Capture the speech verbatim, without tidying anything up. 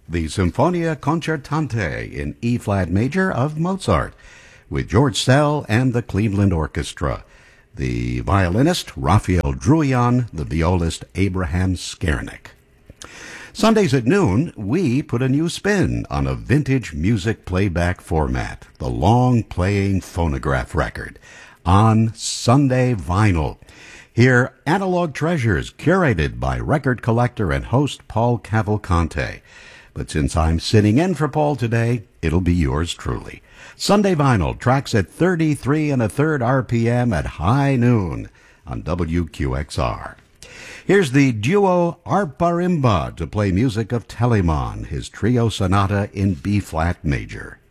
the Sinfonia Concertante in E-flat major of Mozart, with George Szell and the Cleveland Orchestra, the violinist Raphael Druyan, the violist Abraham Skernick. Sundays at noon, we put a new spin on a vintage music playback format, the long-playing phonograph record, on Sunday Vinyl. Hear Analog Treasures, curated by record collector and host Paul Cavalcante. But since I'm sitting in for Paul today, it'll be yours truly. Sunday Vinyl tracks at thirty-three and a third R P M at high noon on W Q X R. Here's the duo Arparimba to play music of Telemann, his trio sonata in B-flat major.